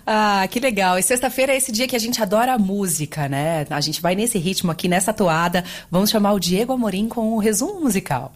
Ah, que legal. E sexta-feira é esse dia que a gente adora a música, né? A gente vai nesse ritmo aqui, nessa toada. Vamos chamar o Diego Amorim com o resumo musical.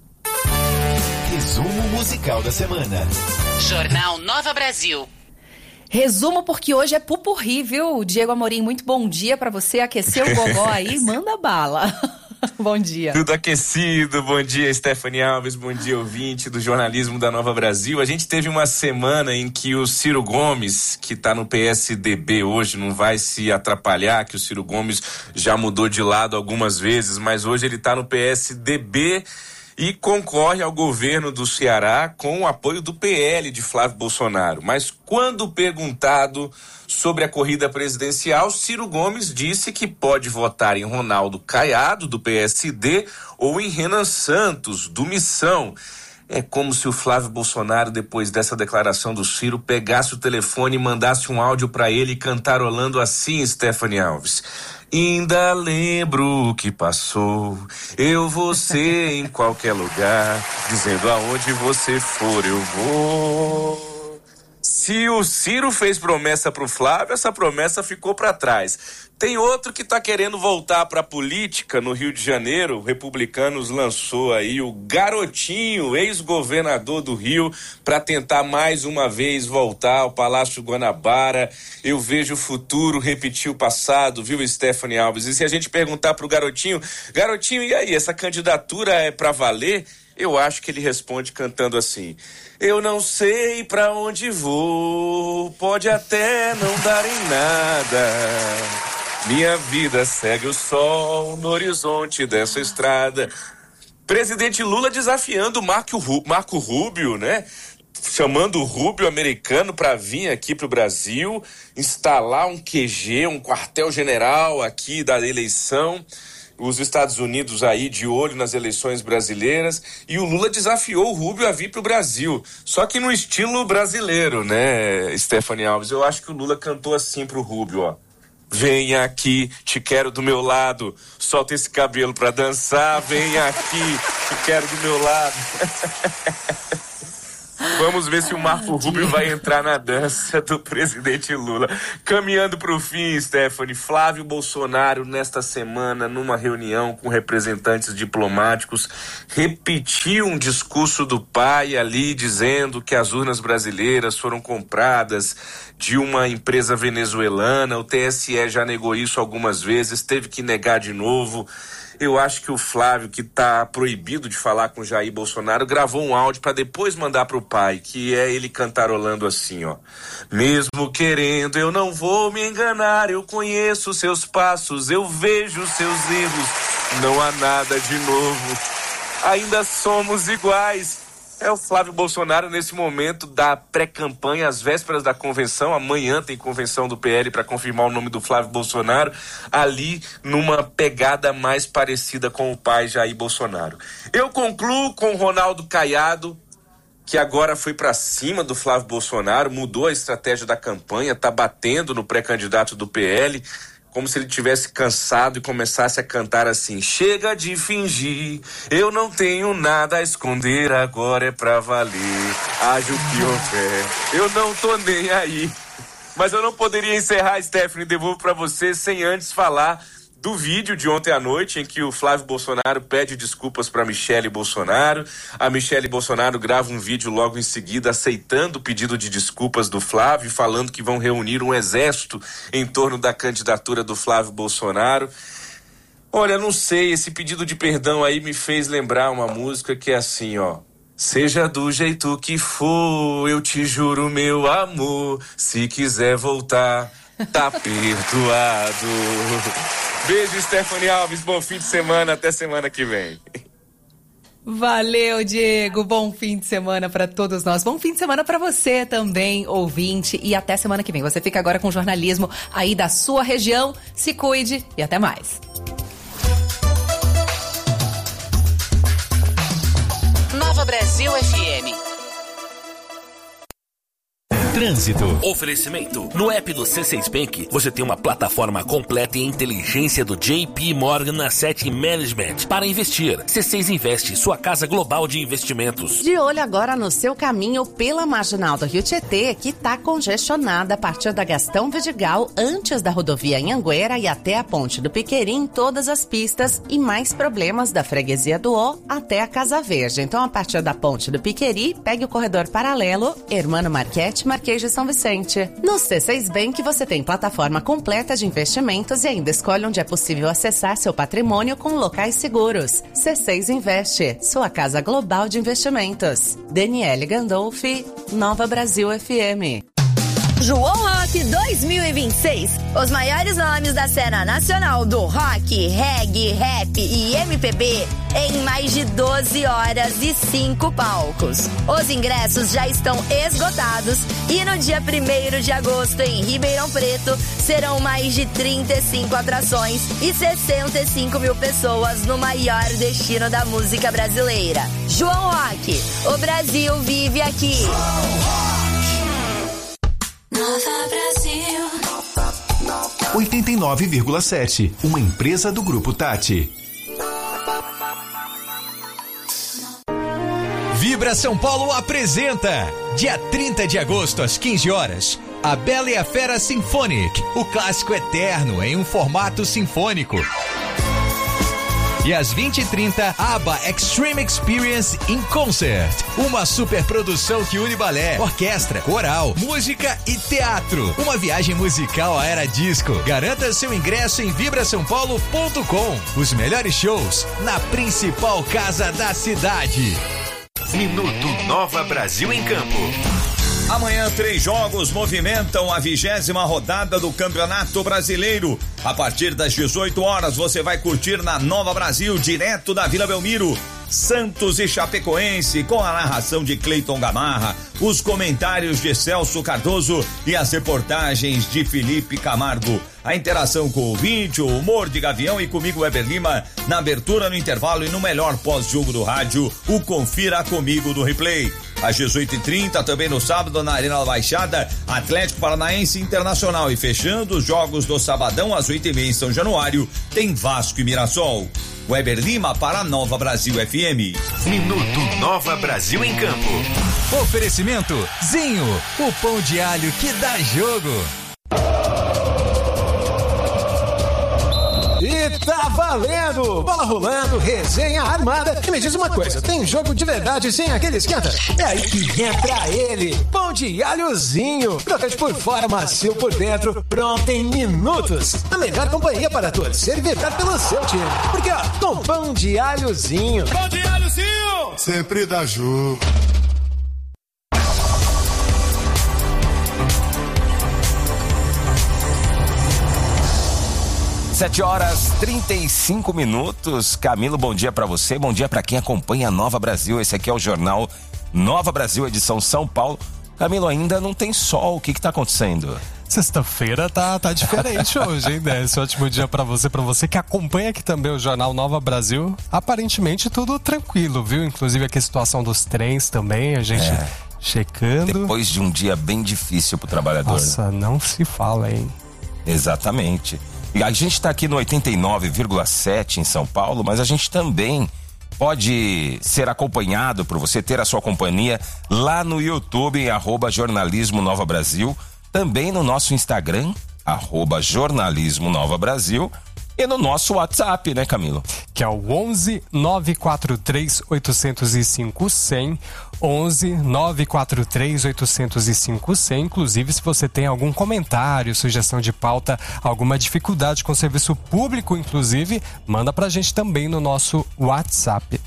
Resumo musical da semana. Jornal Nova Brasil. Resumo porque hoje é pupurri, viu? Diego Amorim, muito bom dia pra você. Aqueceu o gogó aí, manda bala. Bom dia. Tudo aquecido, bom dia Stephanie Alves, bom dia ouvinte do jornalismo da Nova Brasil. A gente teve uma semana em que o Ciro Gomes, que está no PSDB hoje, não vai se atrapalhar, que o Ciro Gomes já mudou de lado algumas vezes, mas hoje ele está no PSDB e concorre ao governo do Ceará com o apoio do PL de Flávio Bolsonaro. Mas quando perguntado sobre a corrida presidencial, Ciro Gomes disse que pode votar em Ronaldo Caiado, do PSD, ou em Renan Santos, do Missão. É como se o Flávio Bolsonaro, depois dessa declaração do Ciro, pegasse o telefone e mandasse um áudio para ele cantarolando assim, Stephanie Alves. Ainda lembro o que passou, eu vou ser em qualquer lugar, dizendo aonde você for eu vou. Se o Ciro fez promessa pro Flávio, essa promessa ficou para trás. Tem outro que tá querendo voltar pra política no Rio de Janeiro. O Republicanos lançou aí o Garotinho, ex-governador do Rio, para tentar mais uma vez voltar ao Palácio Guanabara. Eu vejo o futuro repetir o passado, viu, Stephanie Alves? E se a gente perguntar pro Garotinho, e aí, essa candidatura é pra valer? Eu acho que ele responde cantando assim: eu não sei pra onde vou, pode até não dar em nada. Minha vida segue o sol no horizonte dessa estrada. Presidente Lula desafiando Marco Rubio, né? Chamando o Rubio americano para vir aqui pro Brasil, instalar um QG, um quartel-general aqui da eleição. Os Estados Unidos aí de olho nas eleições brasileiras, e o Lula desafiou o Rubio a vir pro Brasil, só que no estilo brasileiro, né, Stephanie Alves? Eu acho que o Lula cantou assim pro Rubio, ó: vem aqui, te quero do meu lado, solta esse cabelo pra dançar, vem aqui, te quero do meu lado. Vamos ver se o Marco Rubio vai entrar na dança do presidente Lula. Caminhando para o fim, Stephanie, Flávio Bolsonaro, nesta semana, numa reunião com representantes diplomáticos, repetiu um discurso do pai ali, dizendo que as urnas brasileiras foram compradas de uma empresa venezuelana. O TSE já negou isso algumas vezes, teve que negar de novo. Eu acho que o Flávio, que está proibido de falar com Jair Bolsonaro, gravou um áudio para depois mandar pro pai, que é ele cantarolando assim, ó: mesmo querendo, eu não vou me enganar, eu conheço seus passos, eu vejo seus erros, não há nada de novo, ainda somos iguais. É o Flávio Bolsonaro nesse momento da pré-campanha, às vésperas da convenção. Amanhã tem convenção do PL para confirmar o nome do Flávio Bolsonaro, ali numa pegada mais parecida com o pai Jair Bolsonaro. Eu concluo com o Ronaldo Caiado, que agora foi para cima do Flávio Bolsonaro, mudou a estratégia da campanha, tá batendo no pré-candidato do PL, como se ele tivesse cansado e começasse a cantar assim: chega de fingir, eu não tenho nada a esconder, agora é pra valer, haja o que houver, eu não tô nem aí. Mas eu não poderia encerrar, Stephanie, devolvo pra você sem antes falar do vídeo de ontem à noite, em que o Flávio Bolsonaro pede desculpas para Michele Bolsonaro. A Michele Bolsonaro grava um vídeo logo em seguida aceitando o pedido de desculpas do Flávio, falando que vão reunir um exército em torno da candidatura do Flávio Bolsonaro. Olha, não sei, esse pedido de perdão aí me fez lembrar uma música que é assim, ó: seja do jeito que for, eu te juro, meu amor, se quiser voltar, tá perdoado. Beijo, Stephanie Alves, bom fim de semana, até semana que vem. Valeu, Diego, bom fim de semana para todos nós, bom fim de semana para você também, ouvinte, e até semana que vem. Você fica agora com o jornalismo aí da sua região, se cuide e até mais. Nova Brasil FM. Trânsito. Oferecimento. No app do C6 Bank, você tem uma plataforma completa em inteligência do JP Morgan Asset Management para investir. C6 Investe, sua casa global de investimentos. De olho agora no seu caminho pela Marginal do Rio Tietê, que está congestionada a partir da Gastão Vidigal, antes da rodovia Anhanguera e até a Ponte do Piquerim, todas as pistas e mais problemas da Freguesia do Ó até a Casa Verde. Então, a partir da Ponte do Piqueri, pegue o corredor paralelo, Hermano Marquete, Marquês de São Vicente. No C6 Bank você tem plataforma completa de investimentos e ainda escolhe onde é possível acessar seu patrimônio com locais seguros. C6 Investe, sua casa global de investimentos. Daniele Gandolfi, Nova Brasil FM. João Rock 2026. Os maiores nomes da cena nacional do rock, reggae, rap e MPB em mais de 12 horas e 5 palcos. Os ingressos já estão esgotados e no dia 1º de agosto em Ribeirão Preto serão mais de 35 atrações e 65 mil pessoas no maior destino da música brasileira. João Rock, o Brasil vive aqui. Nova Brasil 89,7. Uma empresa do Grupo Tati. Vibra São Paulo apresenta, dia 30 de agosto às 15 horas, A Bela e a Fera Symphonic, o clássico eterno em um formato sinfônico. E às 20h30, ABBA Extreme Experience in Concert. Uma superprodução que une balé, orquestra, coral, música e teatro. Uma viagem musical à era disco. Garanta seu ingresso em vibrasaopaulo.com. Os melhores shows na principal casa da cidade. Minuto Nova Brasil em Campo. Amanhã 3 jogos movimentam a 20ª rodada do Campeonato Brasileiro. A partir das 18 horas você vai curtir na Nova Brasil, direto da Vila Belmiro, Santos e Chapecoense, com a narração de Cleiton Gamarra, os comentários de Celso Cardoso e as reportagens de Felipe Camargo. A interação com o ouvinte, o humor de Gavião e comigo, Weber Lima, na abertura, no intervalo e no melhor pós-jogo do rádio, o Confira Comigo do Replay. Às 18h30, também no sábado, na Arena da Baixada, Atlético Paranaense Internacional. E fechando os jogos do sabadão, às 8h30 em São Januário, tem Vasco e Mirassol. Weber Lima para Nova Brasil FM. Minuto Nova Brasil em Campo. Oferecimento Zinho, o pão de alho que dá jogo. E tá valendo! Bola rolando, resenha armada. E me diz uma coisa, tem jogo de verdade sem aquele esquenta? É aí que entra ele, pão de alhozinho. Crocante por fora, macio por dentro, pronto em minutos. A melhor companhia para torcer e vibrar pelo seu time. Porque ó, com pão de alhozinho. Pão de alhozinho! Sempre dá jogo. 7h35. Camilo, bom dia pra você, bom dia pra quem acompanha a Nova Brasil. Esse aqui é o Jornal Nova Brasil, edição São Paulo. Camilo, ainda não tem sol, o que tá acontecendo? Sexta-feira tá diferente hoje, hein, Décio? Ótimo dia pra você que acompanha aqui também o Jornal Nova Brasil. Aparentemente tudo tranquilo, viu? Inclusive aqui a situação dos trens também, a gente checando. Depois de um dia bem difícil pro trabalhador. Nossa, né? Não se fala, hein? Exatamente. E a gente tá aqui no 89,7 em São Paulo, mas a gente também pode ser acompanhado por você, ter a sua companhia lá no YouTube, em @jornalismo Nova Brasil, também no nosso Instagram, @jornalismo Nova Brasil, e no nosso WhatsApp, né, Camilo? Que é o 11 943 805 100, 11 943 805 100. Inclusive, se você tem algum comentário, sugestão de pauta, alguma dificuldade com o serviço público, inclusive, manda pra gente também no nosso WhatsApp.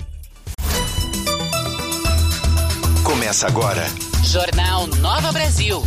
Começa agora. Jornal Nova Brasil.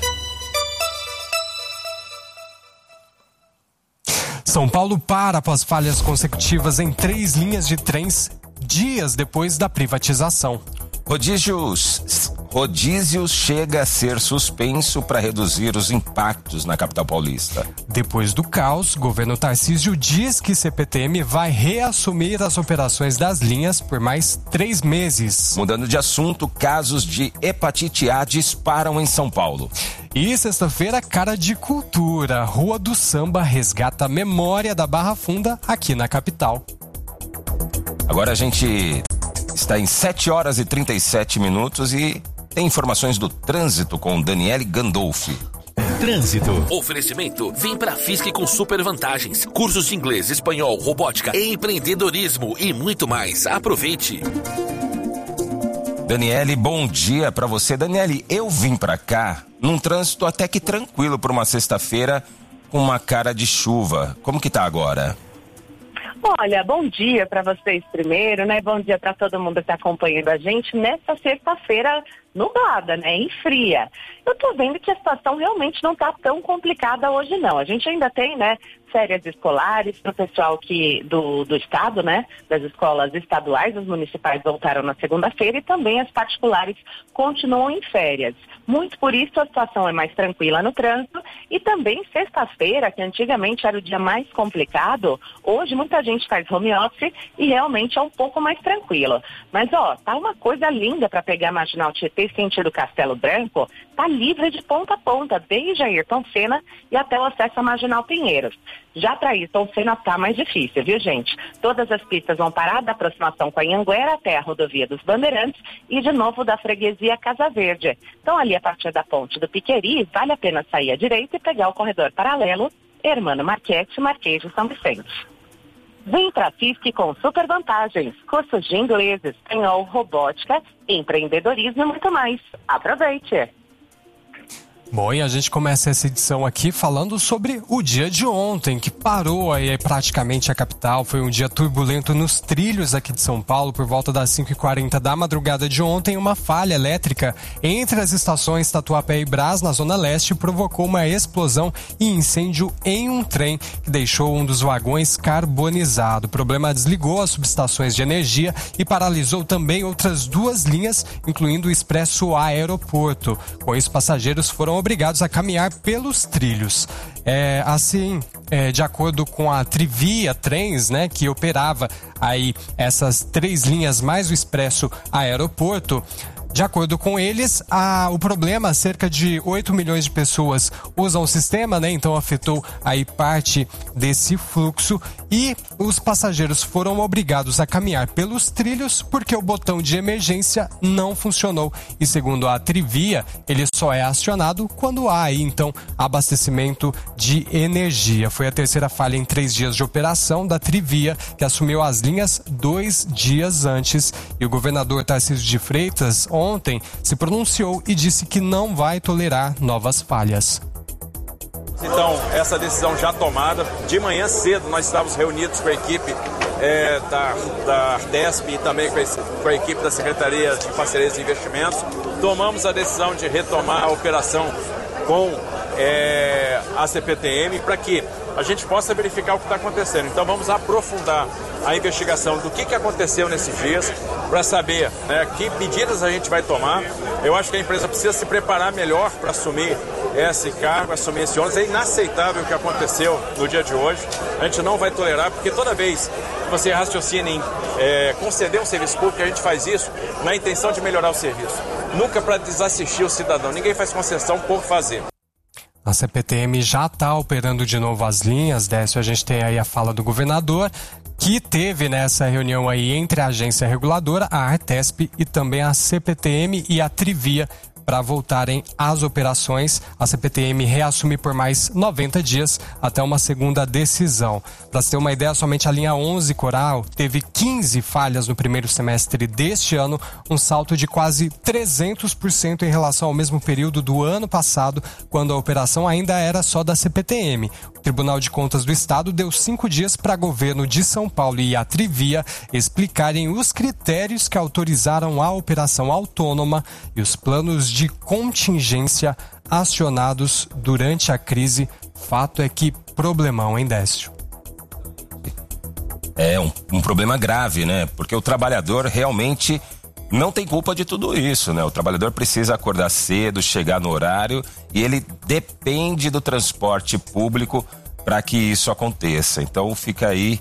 São Paulo para após falhas consecutivas em 3 linhas de trens dias depois da privatização. Rodízio chega a ser suspenso para reduzir os impactos na capital paulista. Depois do caos, o governo Tarcísio diz que CPTM vai reassumir as operações das linhas por mais 3 meses. Mudando de assunto, casos de hepatite A disparam em São Paulo. E sexta-feira, cara de cultura. Rua do Samba resgata a memória da Barra Funda aqui na capital. Agora a gente está em 7 horas e 37 minutos e tem informações do trânsito com Daniele Gandolfi. Trânsito. Oferecimento. Vem pra Fisk com super vantagens. Cursos de inglês, espanhol, robótica, empreendedorismo e muito mais. Aproveite. Daniele, bom dia pra você. Daniele, eu vim pra cá num trânsito até que tranquilo por uma sexta-feira com uma cara de chuva. Como que tá agora? Olha, bom dia para vocês primeiro, né? Bom dia para todo mundo que está acompanhando a gente nessa sexta-feira nublada, né? E fria. Eu tô vendo que a situação realmente não tá tão complicada hoje, não. A gente ainda tem, né, férias escolares para o pessoal do estado, né? Das escolas estaduais, os municipais voltaram na segunda-feira e também as particulares continuam em férias. Muito por isso a situação é mais tranquila no trânsito e também sexta-feira, que antigamente era o dia mais complicado, hoje muita gente faz home office e realmente é um pouco mais tranquilo. Mas ó, tá uma coisa linda para pegar a Marginal Tietê sentido Castelo Branco, tá livre de ponta a ponta, desde Ayrton Senna e até o acesso à Marginal Pinheiros. Já para Ayrton Senna tá mais difícil, viu, gente? Todas as pistas vão parar da aproximação com a Anhanguera até a rodovia dos Bandeirantes e de novo da freguesia Casa Verde. Então ali a partir da ponte do Piqueri, vale a pena sair à direita e pegar o corredor paralelo Hermano Marchetti, Marquês de São Vicente. Vem para a Fisk com super vantagens, cursos de inglês, espanhol, robótica, empreendedorismo e muito mais. Aproveite! Bom, e a gente começa essa edição aqui falando sobre o dia de ontem, que parou aí praticamente a capital. Foi um dia turbulento nos trilhos aqui de São Paulo. Por volta das 5h40 da madrugada de ontem, uma falha elétrica entre as estações Tatuapé e Brás, na Zona Leste, provocou uma explosão e incêndio em um trem que deixou um dos vagões carbonizado. O problema desligou as subestações de energia e paralisou também outras 2 linhas, incluindo o Expresso Aeroporto. Com isso, passageiros foram obrigados a caminhar pelos trilhos. De acordo com a Trivia Trens, né, que operava aí essas 3 linhas mais o Expresso Aeroporto, de acordo com eles, o problema, cerca de 8 milhões de pessoas usam o sistema, né? Então afetou aí parte desse fluxo e os passageiros foram obrigados a caminhar pelos trilhos porque o botão de emergência não funcionou. E segundo a Trivia, ele só é acionado quando há aí, então, abastecimento de energia. Foi a terceira falha em 3 dias de operação da Trivia, que assumiu as linhas 2 dias antes. E o governador Tarcísio de Freitas ontem se pronunciou e disse que não vai tolerar novas falhas. Então, essa decisão já tomada, de manhã cedo nós estávamos reunidos com a equipe da Artesp e também com a equipe da Secretaria de Parcerias e Investimentos. Tomamos a decisão de retomar a operação com a CPTM para que a gente possa verificar o que está acontecendo. Então vamos aprofundar a investigação do que aconteceu nesses dias para saber, né, que medidas a gente vai tomar. Eu acho que a empresa precisa se preparar melhor para assumir esse cargo, assumir esse ônus. É inaceitável o que aconteceu no dia de hoje. A gente não vai tolerar, porque toda vez que você raciocina em conceder um serviço público, a gente faz isso na intenção de melhorar o serviço. Nunca para desassistir o cidadão. Ninguém faz concessão por fazer. A CPTM já está operando de novo as linhas, Décio. A gente tem aí a fala do governador, que teve nessa reunião aí entre a agência reguladora, a Artesp e também a CPTM e a Trivia, para voltarem às operações. A CPTM reassume por mais 90 dias até uma segunda decisão. Para você ter uma ideia, somente a linha 11 Coral teve 15 falhas no primeiro semestre deste ano, um salto de quase 300% em relação ao mesmo período do ano passado, quando a operação ainda era só da CPTM. O Tribunal de Contas do Estado deu 5 dias para governo de São Paulo e a Trivia explicarem os critérios que autorizaram a operação autônoma e os planos de contingência acionados durante a crise. Fato é que problemão, hein, Décio? É um problema grave, né? Porque o trabalhador realmente não tem culpa de tudo isso, né? O trabalhador precisa acordar cedo, chegar no horário e ele depende do transporte público para que isso aconteça. Então fica aí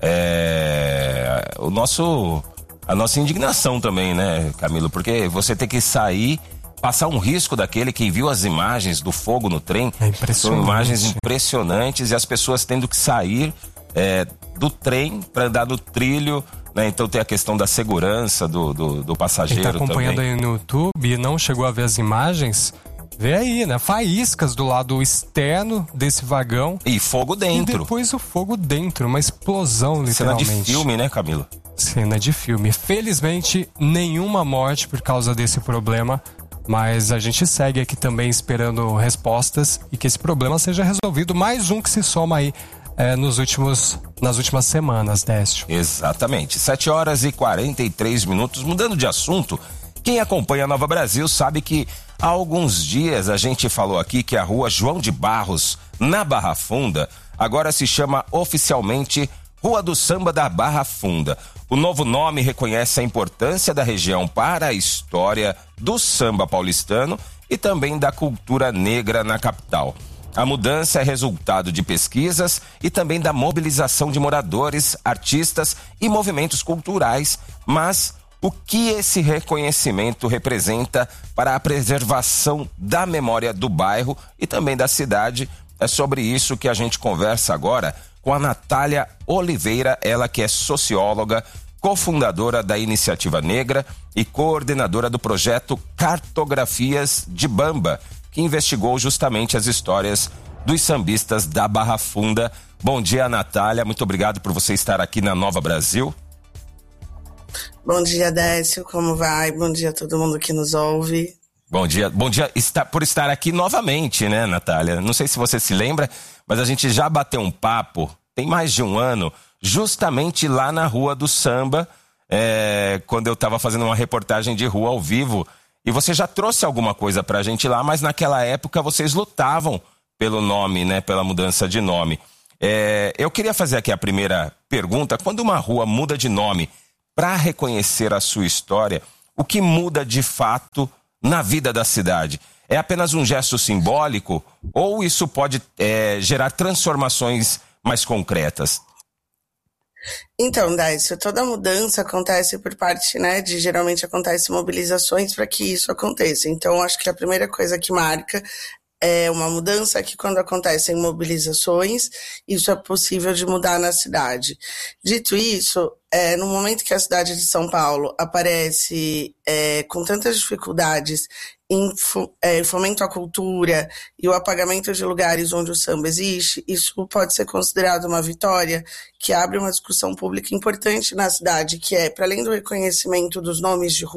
a nossa indignação também, né, Camilo? Porque você tem que sair, passar um risco daquele. Quem viu as imagens do fogo no trem, são imagens impressionantes, e as pessoas tendo que sair do trem para andar no trilho, né? Então tem a questão da segurança do passageiro também. Quem tá acompanhando aí no YouTube e não chegou a ver as imagens, vê aí, né? Faíscas do lado externo desse vagão. E fogo dentro. E depois o fogo dentro, uma explosão, literalmente. Cena de filme, né, Camilo? Cena de filme. Felizmente, nenhuma morte por causa desse problema, mas a gente segue aqui também esperando respostas e que esse problema seja resolvido. Mais um que se soma aí nas últimas semanas, Décio. Exatamente. 7h43. Mudando de assunto, quem acompanha a Nova Brasil sabe que há alguns dias a gente falou aqui que a rua João de Barros, na Barra Funda, agora se chama oficialmente Rua do Samba da Barra Funda. O novo nome reconhece a importância da região para a história do samba paulistano e também da cultura negra na capital. A mudança é resultado de pesquisas e também da mobilização de moradores, artistas e movimentos culturais. Mas o que esse reconhecimento representa para a preservação da memória do bairro e também da cidade? É sobre isso que a gente conversa agora com a Natália Oliveira, ela que é socióloga, cofundadora da Iniciativa Negra e coordenadora do projeto Cartografias de Bamba, que investigou justamente as histórias dos sambistas da Barra Funda. Bom dia, Natália, muito obrigado por você estar aqui na Nova Brasil. Bom dia, Décio, como vai? Bom dia a todo mundo que nos ouve. Bom dia por estar aqui novamente, né, Natália? Não sei se você se lembra, mas a gente já bateu um papo, tem mais de um ano, justamente lá na Rua do Samba, quando eu estava fazendo uma reportagem de rua ao vivo. E você já trouxe alguma coisa pra gente lá, mas naquela época vocês lutavam pelo nome, né? Pela mudança de nome. Eu queria fazer aqui a primeira pergunta. Quando uma rua muda de nome para reconhecer a sua história, o que muda de fato na vida da cidade? É apenas um gesto simbólico ou isso pode gerar transformações mais concretas? Então, Décio, toda mudança acontece por parte, né, geralmente acontecem mobilizações para que isso aconteça. Então, acho que a primeira coisa que marca é uma mudança que quando acontecem mobilizações, isso é possível de mudar na cidade. Dito isso, no momento que a cidade de São Paulo aparece com tantas dificuldades em fomento à cultura e o apagamento de lugares onde o samba existe, isso pode ser considerado uma vitória que abre uma discussão pública importante na cidade, que para além do reconhecimento dos nomes de rua,